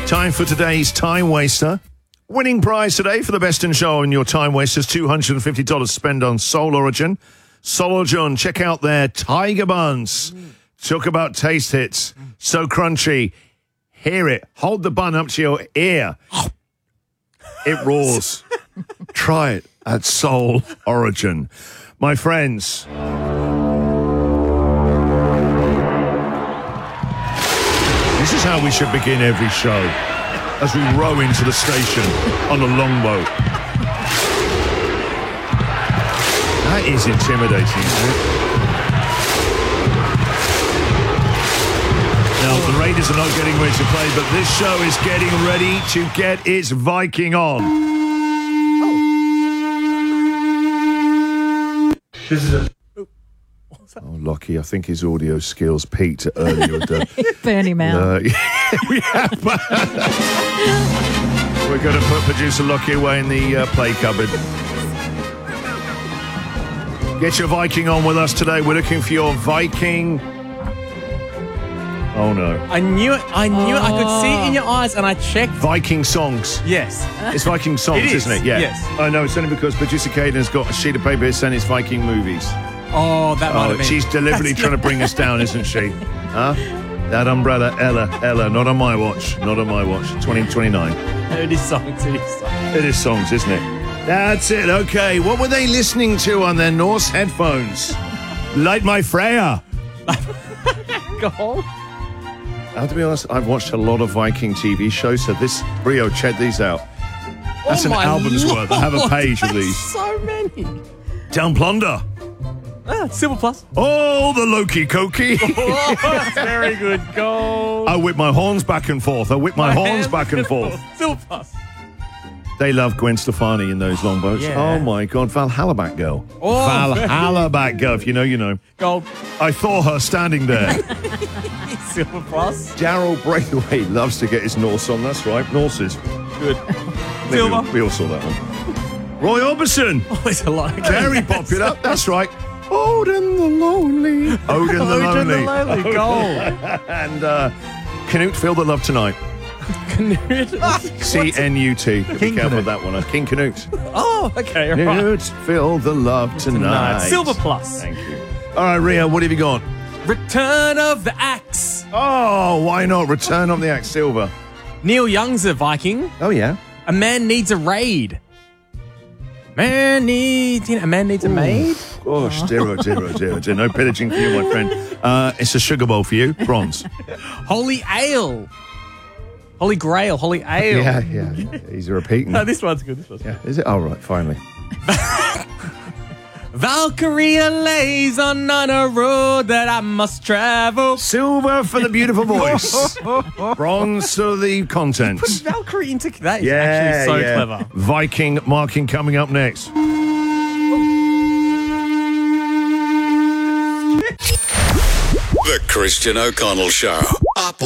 Time for today's Time Waster. Winning prize today for the best in show in your Time Wasters, $250 to spend on Soul Origin. Soul Origin, check out their Tiger Buns. Talk about taste hits. So crunchy. Hear it. Hold the bun up to your ear. It roars. Try it at Soul Origin. My friends, this is how we should begin every show, as we row into the station on a longboat. That is intimidating, isn't it? Now, the Raiders are not getting ready to play, but this show is getting ready to get its Viking on. This is a... Oh, Lockie, I think his audio skills peaked earlier. Burn him out. We have. We're going to put producer Lockie away in the play cupboard. Get your Viking on with us today. We're looking for your Viking. Oh, no. I knew it. I could see it in your eyes, and I checked. Viking songs. Yes. It's Viking songs, It is. isn't it? Yeah. Yes. I know. It's only because producer Caden has got a sheet of paper saying it's Viking movies. Oh, that might have been. She's deliberately trying to bring us down, isn't she? Huh? That umbrella, Ella, not on my watch. Not on my watch. 2029. It is songs. It is songs, isn't it? That's it. Okay. What were they listening to on their Norse headphones? Light My Freya. Go. To be honest, I've watched a lot of Viking TV shows, so Rio, check these out. That's an album's worth. I have a page of these. So many. Down Plunder. Silver Plus. Oh, the Loki Koki. Oh, that's very good. Go. I whip my horns back and forth. Silver Plus. They love Gwen Stefani in those longboats. Yeah. Oh, my God. Valhalla Batgirl. Oh, Valhalla Batgirl. If you know, you know. Gold. I saw her standing there. Silver Plus. Daryl Braithwaite loves to get his Norse on. That's right. Norses. Good. Maybe Silver. we all saw that one. Roy Orbison. Oh, it's a lot. Very popular. That's right. Odin the Lonely. Odin the Lonely. Gold. And Canute, Feel the Love Tonight. Canute. C-N-U-T. Be careful with that one. King Canute. Oh, okay. Right. Canute, Feel the Love Tonight. Silver Plus. Thank you. All right, Ria, what have you got? Return of the Axe. Oh, why not? Return of the Axe Silver. Neil Young's a Viking. Oh, yeah. A man needs a raid. A man needs a maid. Gosh, dear. No pillaging for you, my friend. It's a sugar bowl for you. Bronze. Holy Ale. Holy Grail. Holy Ale. Yeah. He's repeating. No, this one's good. Yeah, is it? Oh, right, finally. Valkyria lays on a road that I must travel. Silver for the beautiful voice. Bronze for the content. Put Valkyrie into that is actually so clever. Viking marking coming up next. The Christian O'Connell Show. Up